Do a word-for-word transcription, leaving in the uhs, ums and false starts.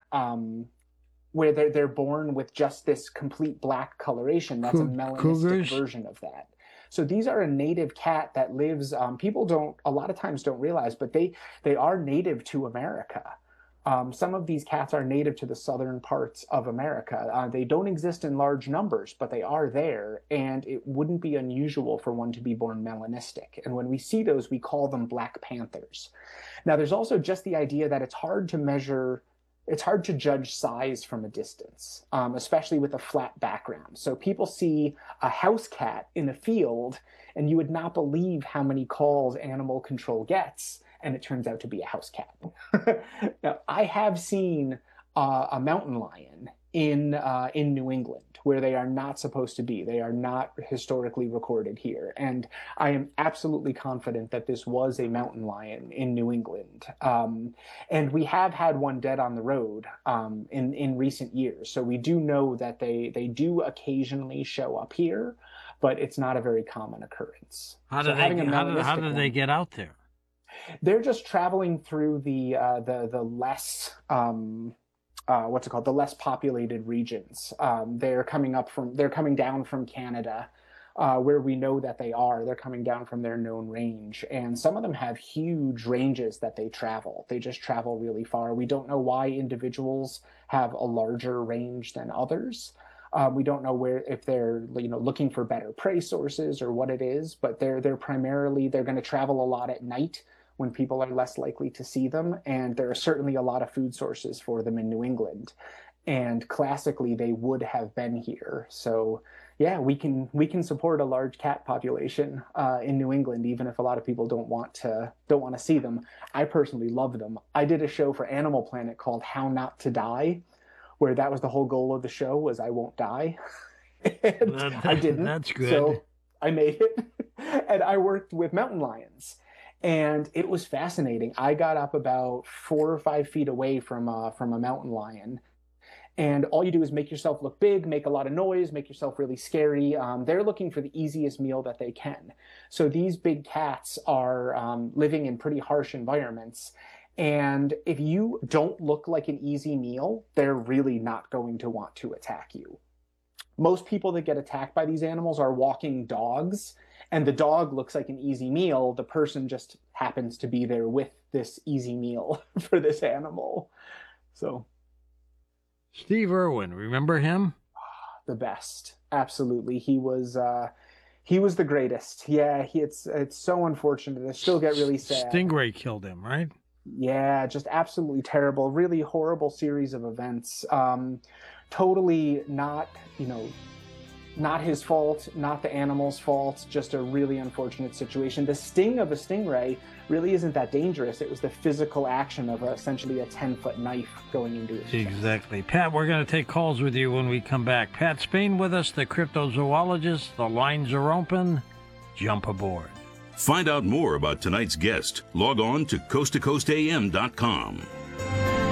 um, where they're, they're born with just this complete black coloration. That's a melanistic Cougars? version of that. So these are a native cat that lives, um, people don't, a lot of times don't realize, but they, they are native to America. Um, some of these cats are native to the southern parts of America. Uh, they don't exist in large numbers, but they are there, and it wouldn't be unusual for one to be born melanistic. And when we see those, we call them black panthers. Now, there's also just the idea that it's hard to measure, it's hard to judge size from a distance, um, especially with a flat background. So people see a house cat in a field, and you would not believe how many calls animal control gets, and it turns out to be a house cat. Now, I have seen uh, a mountain lion in uh, in New England where they are not supposed to be. They are not historically recorded here. And I am absolutely confident that this was a mountain lion in New England. Um, and we have had one dead on the road um, in, in recent years. So we do know that they, they do occasionally show up here, but it's not a very common occurrence. How do so they, how do, how do they get out there? They're just traveling through the uh, the the less um, uh, what's it called the less populated regions. Um, they're coming up from they're coming down from Canada, uh, where we know that they are. They're coming down from their known range, and some of them have huge ranges that they travel. They just travel really far. We don't know why individuals have a larger range than others. Um, we don't know where if they're you know looking for better prey sources or what it is, but they're they're primarily they're going to travel a lot at night, when people are less likely to see them. And there are certainly a lot of food sources for them in New England. And classically, they would have been here. So yeah, we can we can support a large cat population uh, in New England, even if a lot of people don't want to don't want to see them. I personally love them. I did a show for Animal Planet called How Not to Die, where that was the whole goal of the show was I won't die. And that, I didn't. That's good. So I made it. And I worked with mountain lions. And it was fascinating. I got up about four or five feet away from uh, from a mountain lion. And all you do is make yourself look big, make a lot of noise, make yourself really scary. Um, they're looking for the easiest meal that they can. So these big cats are um, living in pretty harsh environments. And if you don't look like an easy meal, they're really not going to want to attack you. Most people that get attacked by these animals are walking dogs, and the dog looks like an easy meal. The person just happens to be there with this easy meal for this animal. So, Steve Irwin, remember him? The best, absolutely. He was uh, he was the greatest. Yeah, he, it's it's so unfortunate. I still get really sad. Stingray killed him, right? Yeah, just absolutely terrible. Really horrible series of events. Um, totally not, you know, not his fault, not the animal's fault, just a really unfortunate situation. The sting of a stingray really isn't that dangerous. It was the physical action of a, essentially a ten-foot knife going into his chest. Exactly. Pat, we're going to take calls with you when we come back. Pat Spain with us, the cryptozoologist. The lines are open. Jump aboard. Find out more about tonight's guest. Log on to coast to coast a m dot com.